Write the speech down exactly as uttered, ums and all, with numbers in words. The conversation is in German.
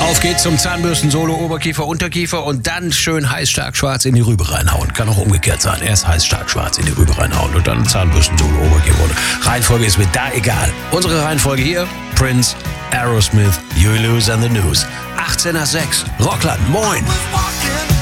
Auf geht's zum Zahnbürsten-Solo, Oberkiefer, Unterkiefer und dann schön heiß, stark, schwarz in die Rübe reinhauen. Kann auch umgekehrt sein. Erst heiß, stark, schwarz in die Rübe reinhauen und dann Zahnbürsten-Solo, Oberkiefer. Reihenfolge ist mir da egal. Unsere Reihenfolge hier: Prince, Aerosmith, You Lose and the News. achtzehn nach sechs. Rockland, moin.